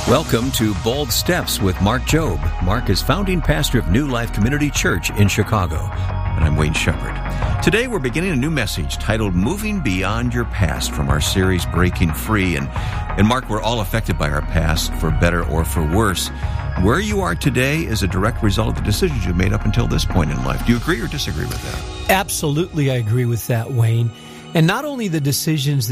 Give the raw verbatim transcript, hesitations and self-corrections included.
Welcome to Bold Steps with Mark Jobe. Mark is founding pastor of New Life Community Church in Chicago. And I'm Wayne Shepherd. Today we're beginning a new message titled Moving Beyond Your Past from our series Breaking Free. And, and Mark, we're all affected by our past, for better or for worse. Where you are today is a direct result of the decisions you made up until this point in life. Do you agree or disagree with that? Absolutely, I agree with that, Wayne. And not only the decisions